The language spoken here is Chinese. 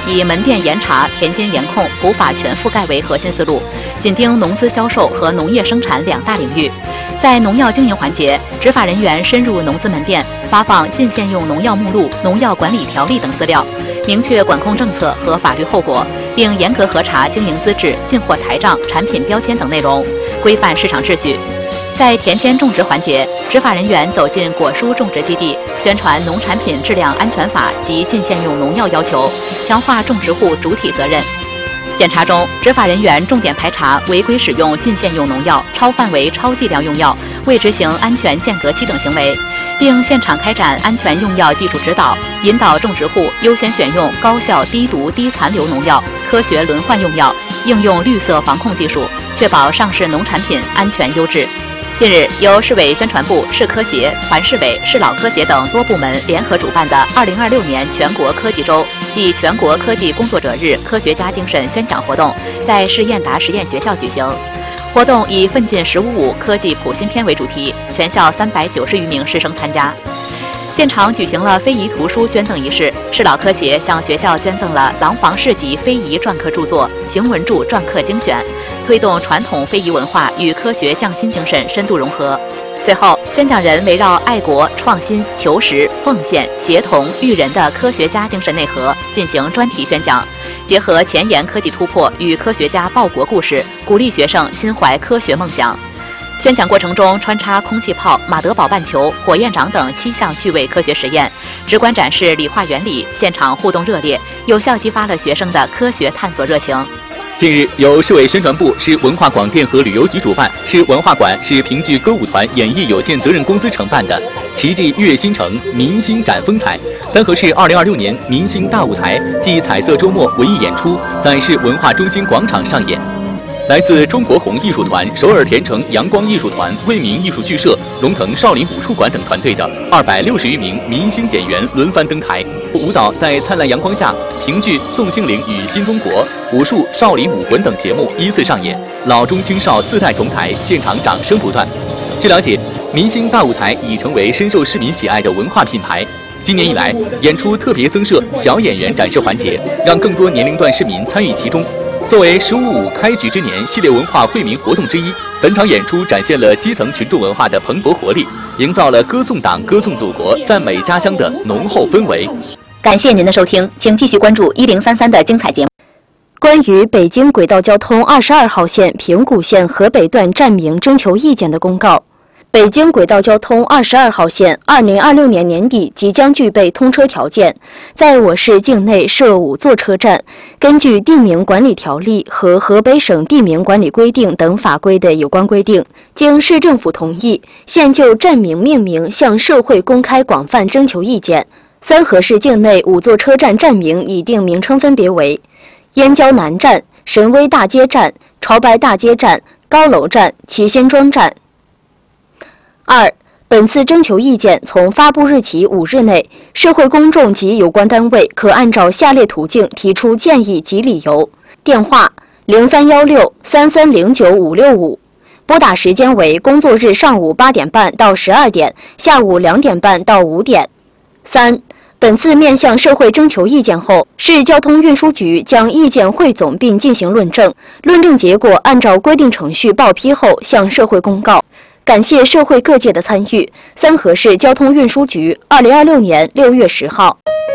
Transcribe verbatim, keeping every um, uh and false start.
以门店严查、田间严控、普法全覆盖为核心思路，紧盯农资销售和农业生产两大领域。在农药经营环节，执法人员深入农资门店，发放禁限用农药目录、农药管理条例等资料，明确管控政策和法律后果，并严格核查经营资质、进货台账、产品标签等内容，规范市场秩序。在田间种植环节，执法人员走进果蔬种植基地，宣传农产品质量安全法及禁限用农药要求，强化种植户主体责任。检查中，执法人员重点排查违规使用禁限用农药、超范围、超剂量用药、未执行安全间隔期等行为，并现场开展安全用药技术指导，引导种植户优先选用高效、低毒、低残留农药，科学轮换用药，应用绿色防控技术，确保上市农产品安全优质。近日，由市委宣传部、市科协、环市委、市老科协等多部门联合主办的二零二六年全国科技周暨全国科技工作者日科学家精神宣讲活动在市燕达实验学校举行。活动以奋进十五五科技普新篇为主题，全校三百九十余名师生参加。现场举行了非遗图书捐赠仪式，市老科协向学校捐赠了廊坊市级非遗篆刻著作《邢文柱篆刻精选》，推动传统非遗文化与科学匠心精神深度融合。随后，宣讲人围绕爱国、创新、求实、奉献、协同、育人的科学家精神内核进行专题宣讲，结合前沿科技突破与科学家报国故事，鼓励学生心怀科学梦想。宣讲过程中穿插空气炮、马德堡半球、火焰掌等七项趣味科学实验，直观展示理化原理，现场互动热烈，有效激发了学生的科学探索热情。 近日，由市委宣传部、市文化广电和旅游局主办，市文化馆、市评剧歌舞团演艺有限责任公司承办的“奇迹跃新城，明星展风采”三河市二零二六年明星大舞台暨彩色周末文艺演出在市文化中心广场上演。来自中国红艺术团、首尔田城阳光艺术团、为民艺术剧社、龙腾少林武术馆等团队的二百六十余名明星演员轮番登台，舞蹈在灿烂阳光下，评剧《宋庆龄与新中国》、武术《少林武魂》等节目依次上演，老中青少四代同台，现场掌声不断。据了解，明星大舞台已成为深受市民喜爱的文化品牌。今年以来，演出特别增设小演员展示环节，让更多年龄段市民参与其中。作为“十五五”开局之年系列文化惠民活动之一，本场演出展现了基层群众文化的蓬勃活力，营造了歌颂党、歌颂祖国、赞美家乡的浓厚氛围。 感谢您的收听，请继续关注一零三三的精彩节目。 关于北京轨道交通二十二号线平谷线河北段站名征求意见的公告。北京轨道交通二十二号线二零二六年年底即将具备通车条件，在我市境内设五座车站，根据地名管理条例和河北省地名管理规定等法规的有关规定，经市政府同意，现就站名命名向社会公开广泛征求意见。三河市境内五座车站站名拟定名称分别为燕郊南站、神威大街站、潮白大街站、高楼站、齐辛庄站。二、本次征求意见从发布日起五日内，社会公众及有关单位可按照下列途径提出建议及理由：电话零三幺六三三零九五六五，拨打时间为工作日上午八点半到十二点，下午两点半到五点。三、本次面向社会征求意见后，市交通运输局将意见汇总并进行论证，论证结果按照规定程序报批后向社会公告。感谢社会各界的参与。三河市交通运输局，二零二六年六月十号。